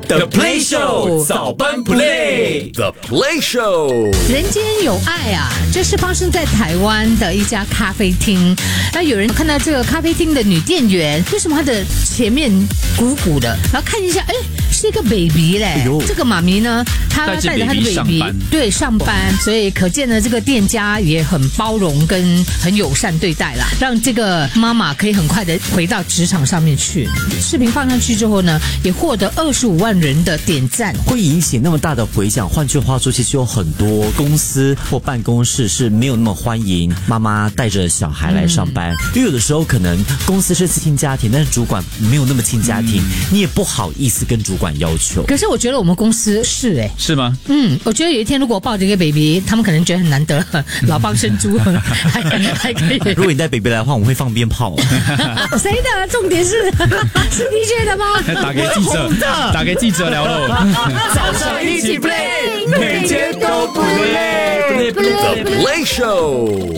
The Play Show 早班 Play The Play Show 人间有爱啊，这是发生在台湾的一家咖啡厅。那有人看到这个咖啡厅的女店员，为什么她的前面鼓鼓的？然后看一下，哎，是一个 baby 嘞。这个妈咪呢，她带着她的 baby 对上班，所以可见呢，这个店家也很包容跟很友善对待啦，让这个妈妈可以很快的回到职场上面去。视频放上去之后呢，也获得25万人的点赞， 会引起那么大的回响。换句话说，其实有很多公司或办公室是没有那么欢迎妈妈带着小孩来上班，因为有的时候可能公司是亲家庭，但是主管没有那么亲家庭，你也不好意思跟主管要求。 可是我觉得我们公司是是吗？ 我觉得有一天如果我抱着一个 baby， 他们可能觉得很难得，老蚌生珠还可以。 如果你带 baby 来的话，我们会放鞭炮。 谁的？重点是 DJ 的吗？ 打给记者聊喽。 早上一起 play， 每天都不累。The Play Show。